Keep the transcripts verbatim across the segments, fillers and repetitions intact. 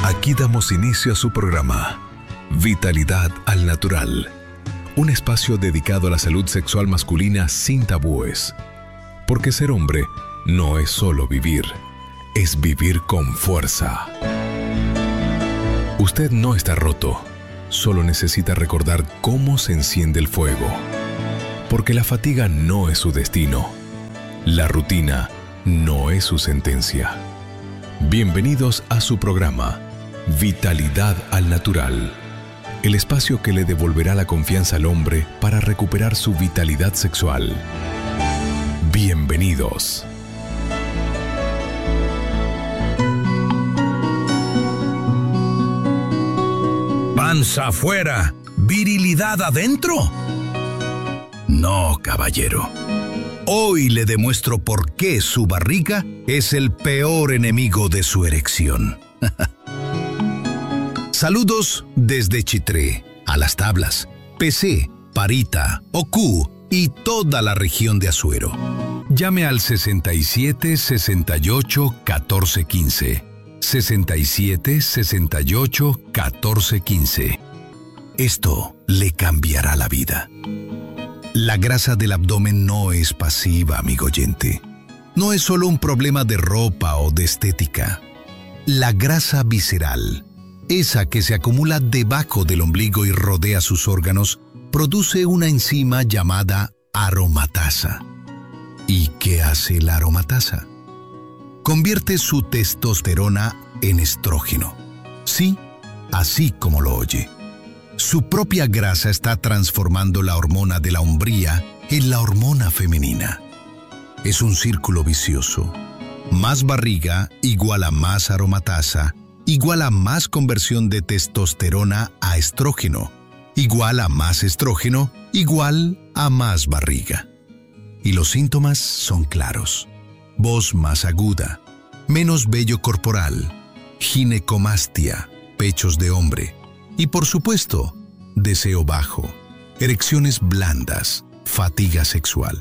Aquí damos inicio a su programa, Vitalidad al Natural, un espacio dedicado a la salud sexual masculina sin tabúes. Porque ser hombre no es solo vivir, es vivir con fuerza. Usted no está roto, solo necesita recordar cómo se enciende el fuego. Porque la fatiga no es su destino, la rutina no es su sentencia. Bienvenidos a su programa, Vitalidad al Natural, el espacio que le devolverá la confianza al hombre para recuperar su vitalidad sexual. Bienvenidos. ¿Panza afuera, virilidad adentro? No, caballero. Hoy le demuestro por qué su barriga es el peor enemigo de su erección. Saludos desde Chitré, a Las Tablas, P C, Parita, Ocú y toda la región de Azuero. Llame al sesenta y siete, sesenta y ocho, catorce quince. sesenta y siete, sesenta y ocho, catorce quince. Esto le cambiará la vida. La grasa del abdomen no es pasiva, amigo oyente. No es solo un problema de ropa o de estética. La grasa visceral, esa que se acumula debajo del ombligo y rodea sus órganos, produce una enzima llamada aromatasa. ¿Y qué hace la aromatasa? Convierte su testosterona en estrógeno. Sí, así como lo oye. Su propia grasa está transformando la hormona de la hombría en la hormona femenina. Es un círculo vicioso. Más barriga igual a más aromatasa, igual a más conversión de testosterona a estrógeno, igual a más estrógeno, igual a más barriga. Y los síntomas son claros. Voz más aguda, menos vello corporal, ginecomastia, pechos de hombre y, por supuesto, deseo bajo, erecciones blandas, fatiga sexual.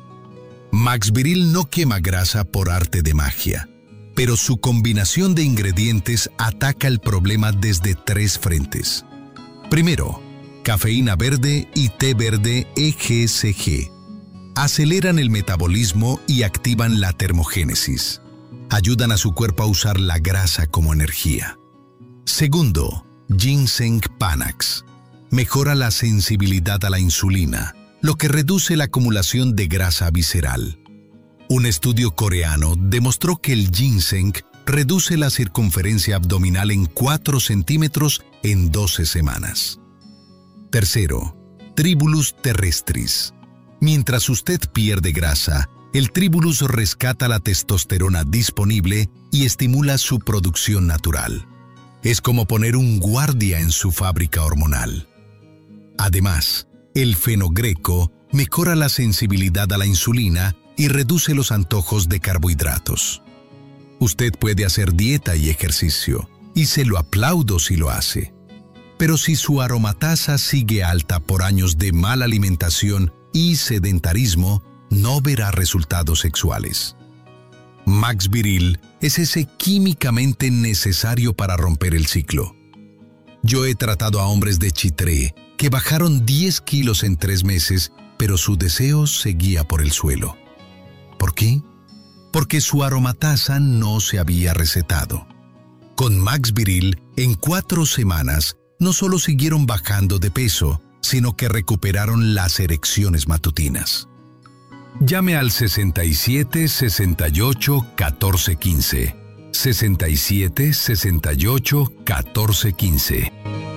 Max Viril no quema grasa por arte de magia, pero su combinación de ingredientes ataca el problema desde tres frentes. Primero, cafeína verde y té verde E G C G. Aceleran el metabolismo y activan la termogénesis. Ayudan a su cuerpo a usar la grasa como energía. Segundo, Ginseng Panax. Mejora la sensibilidad a la insulina, lo que reduce la acumulación de grasa visceral. Un estudio coreano demostró que el ginseng reduce la circunferencia abdominal en cuatro centímetros en doce semanas. Tercero, Tribulus terrestris. Mientras usted pierde grasa, el Tribulus rescata la testosterona disponible y estimula su producción natural. Es como poner un guardia en su fábrica hormonal. Además, el fenogreco mejora la sensibilidad a la insulina y reduce los antojos de carbohidratos. Usted puede hacer dieta y ejercicio, y se lo aplaudo si lo hace. Pero si su aromatasa sigue alta por años de mala alimentación y sedentarismo, no verá resultados sexuales. Max Viril es ese químicamente necesario para romper el ciclo. Yo he tratado a hombres de Chitré que bajaron diez kilos en tres meses, pero su deseo seguía por el suelo. ¿Por qué? Porque su aromatasa no se había resetado. Con Max Viril, en cuatro semanas, no solo siguieron bajando de peso, sino que recuperaron las erecciones matutinas. Llame al sesenta y siete, sesenta y ocho, catorce quince. sesenta y siete, sesenta y ocho, catorce quince.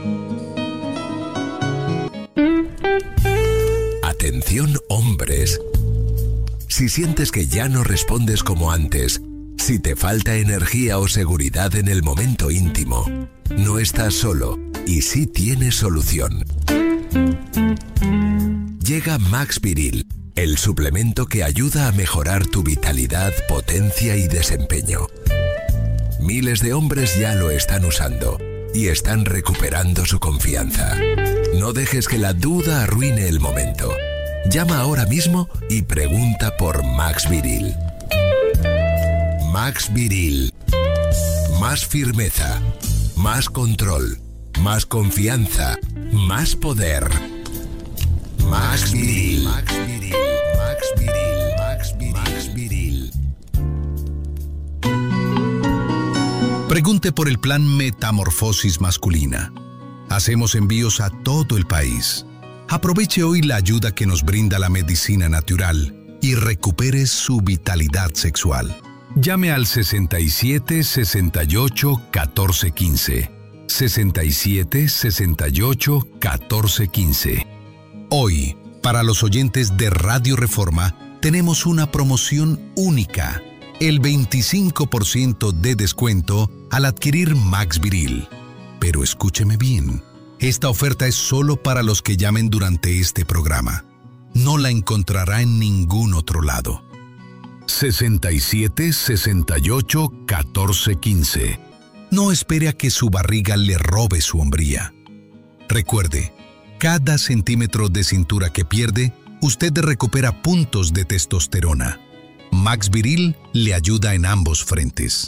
Atención, hombres. Si sientes que ya no respondes como antes, si te falta energía o seguridad en el momento íntimo, no estás solo y sí tienes solución. Llega Max Viril, el suplemento que ayuda a mejorar tu vitalidad, potencia y desempeño. Miles de hombres ya lo están usando y están recuperando su confianza. No dejes que la duda arruine el momento. Llama ahora mismo y pregunta por Max Viril. Max Viril. Más firmeza, más control, más confianza, más poder. Max Viril. Max Viril. Max Viril. Max Viril. Max Viril. Pregunte por el plan Metamorfosis Masculina. Hacemos envíos a todo el país. Aproveche hoy la ayuda que nos brinda la medicina natural y recupere su vitalidad sexual. Llame al sesenta y siete, sesenta y ocho, catorce, quince. sesenta y siete, sesenta y ocho, catorce, quince. Hoy, para los oyentes de Radio Reforma, tenemos una promoción única. El veinticinco por ciento de descuento al adquirir Max Viril. Pero escúcheme bien, esta oferta es solo para los que llamen durante este programa. No la encontrará en ningún otro lado. sesenta y siete, sesenta y ocho, catorce, quince. No espere a que su barriga le robe su hombría. Recuerde, cada centímetro de cintura que pierde, usted recupera puntos de testosterona. Max Viril le ayuda en ambos frentes.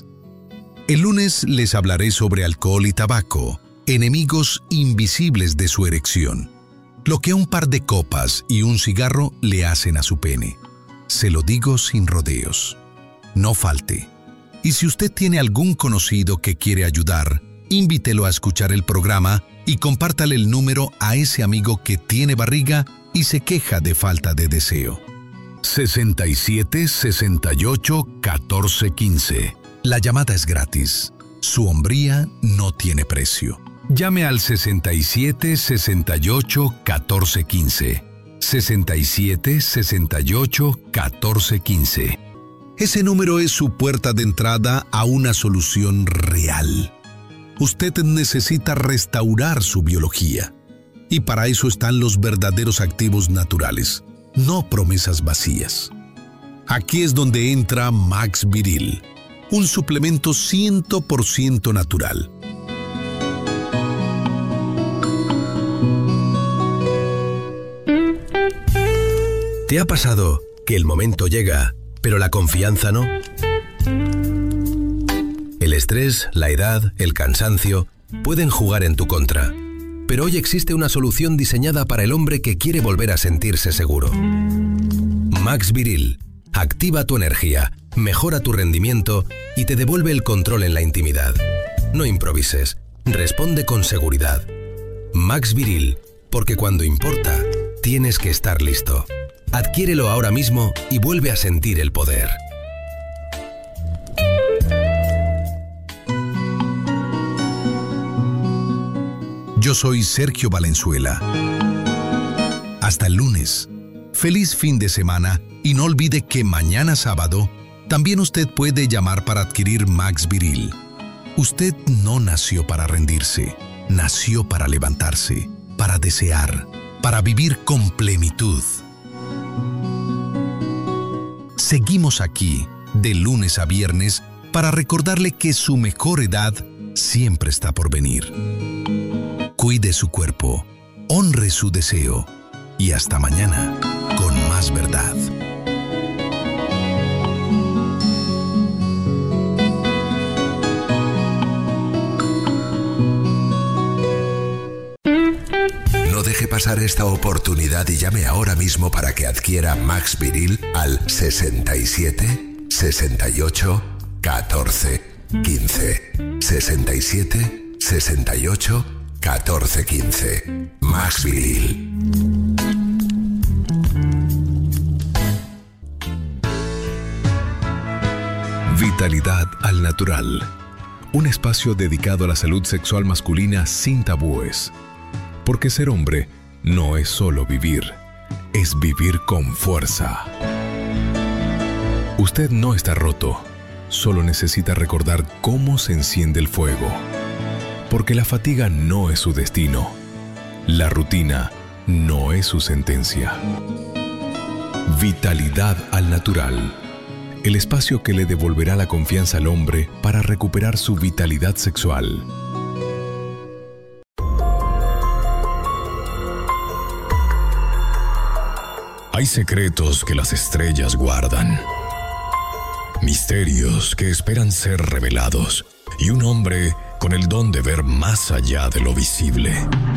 El lunes les hablaré sobre alcohol y tabaco, enemigos invisibles de su erección. Lo que un par de copas y un cigarro le hacen a su pene. Se lo digo sin rodeos. No falte. Y si usted tiene algún conocido que quiere ayudar, invítelo a escuchar el programa y compártale el número a ese amigo que tiene barriga y se queja de falta de deseo. sesenta y siete, sesenta y ocho, catorce, quince. La llamada es gratis. Su hombría no tiene precio. Llame al sesenta y siete, sesenta y ocho, catorce, quince. sesenta y siete, sesenta y ocho, catorce, quince. Ese número es su puerta de entrada a una solución real. Usted necesita restaurar su biología. Y para eso están los verdaderos activos naturales, no promesas vacías. Aquí es donde entra Max Viril, un suplemento cien por ciento natural. ¿Te ha pasado que el momento llega, pero la confianza no? El estrés, la edad, el cansancio pueden jugar en tu contra. Pero hoy existe una solución diseñada para el hombre que quiere volver a sentirse seguro. Max Viril activa tu energía, mejora tu rendimiento y te devuelve el control en la intimidad. No improvises, responde con seguridad. Max Viril, porque cuando importa, tienes que estar listo. Adquiérelo ahora mismo y vuelve a sentir el poder. Yo soy Sergio Valenzuela. Hasta el lunes. Feliz fin de semana y no olvide que mañana sábado también usted puede llamar para adquirir Max Viril. Usted no nació para rendirse, nació para levantarse, para desear, para vivir con plenitud. Seguimos aquí de lunes a viernes para recordarle que su mejor edad siempre está por venir. Cuide su cuerpo, honre su deseo y hasta mañana con más verdad. No deje pasar esta oportunidad y llame ahora mismo para que adquiera Max Viril al sesenta y siete, sesenta y ocho, catorce, quince. sesenta y siete, sesenta y ocho, catorce, quince. Max Viril. Vitalidad al natural. Un espacio dedicado a la salud sexual masculina sin tabúes. Porque ser hombre no es solo vivir, es vivir con fuerza. Usted no está roto, solo necesita recordar cómo se enciende el fuego. Porque la fatiga no es su destino, la rutina no es su sentencia. Vitalidad al natural. El espacio que le devolverá la confianza al hombre para recuperar su vitalidad sexual. Hay secretos que las estrellas guardan, misterios que esperan ser revelados, y un hombre con el don de ver más allá de lo visible.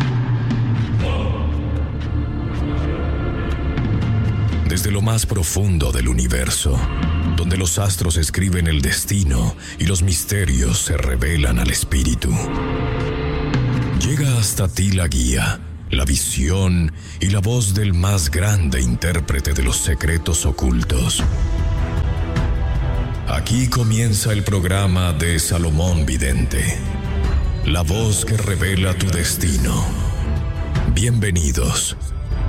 Desde lo más profundo del universo, donde los astros escriben el destino y los misterios se revelan al espíritu, llega hasta ti la guía, la visión y la voz del más grande intérprete de los secretos ocultos. Aquí comienza el programa de Salomón Vidente, la voz que revela tu destino. Bienvenidos.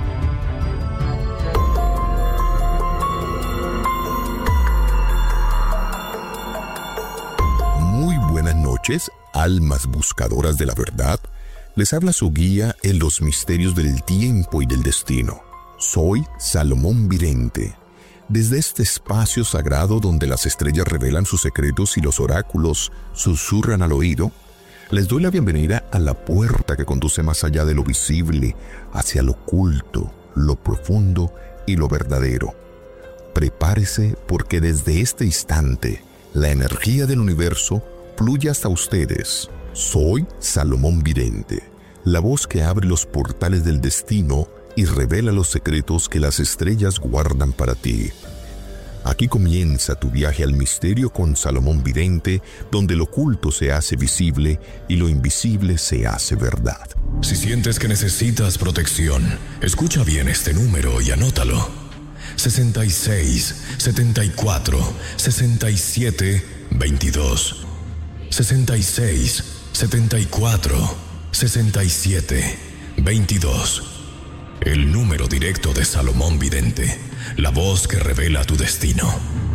Muy buenas noches, almas buscadoras de la verdad. Les habla su guía en los misterios del tiempo y del destino. Soy Salomón Vidente. Desde este espacio sagrado donde las estrellas revelan sus secretos y los oráculos susurran al oído, les doy la bienvenida a la puerta que conduce más allá de lo visible, hacia lo oculto, lo profundo y lo verdadero. Prepárese porque desde este instante, la energía del universo fluye hasta ustedes. Soy Salomón Vidente, la voz que abre los portales del destino y revela los secretos que las estrellas guardan para ti. Aquí comienza tu viaje al misterio con Salomón Vidente, donde lo oculto se hace visible y lo invisible se hace verdad. Si sientes que necesitas protección, escucha bien este número y anótalo. sesenta y seis, setenta y cuatro, sesenta y siete, veintidós. sesenta y seis, setenta y cuatro, sesenta y siete, veintidós. El número directo de Salomón Vidente, la voz que revela tu destino.